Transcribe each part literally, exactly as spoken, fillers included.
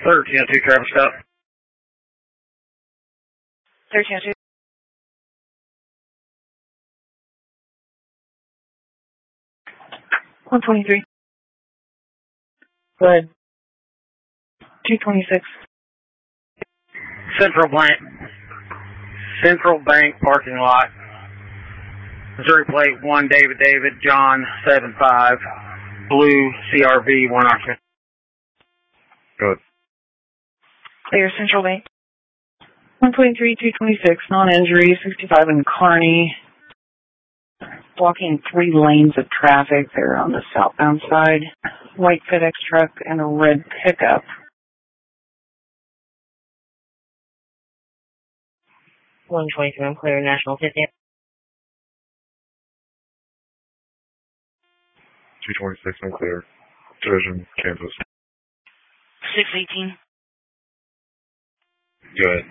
thirteen oh two Travis Scott. thirteen oh two. one twenty-three. Go ahead. two twenty-six. Central Bank. Central Bank parking lot. Missouri plate one David David John seven five. Blue C R V one Oscar. Good. Clear Central Bank. one twenty-three, two twenty-six, non-injury, sixty-five in Kearney. Blocking three lanes of traffic there on the southbound side. White FedEx truck and a red pickup. one twenty-three, I'm clear. National fifty. two twenty-six, I'm clear. Division, Kansas. six eighteen. Good.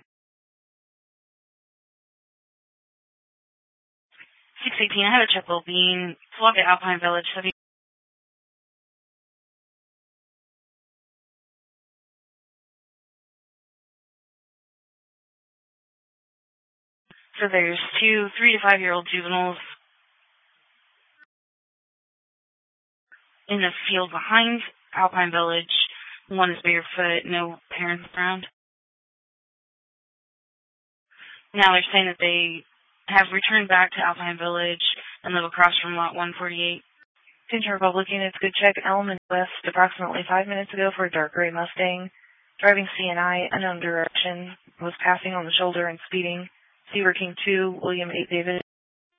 six eighteen, I have a triple being flogged at Alpine Village. seventy. So there's two three to five year old juveniles in the field behind Alpine Village. One is barefoot, no parents around. Now they're saying that they have returned back to Alpine Village and live across from lot one forty-eight. Attention Republican, it's good check. Elm West approximately five minutes ago for a dark gray Mustang. Driving C N I, unknown direction, was passing on the shoulder and speeding. Seaver King two, William eight David.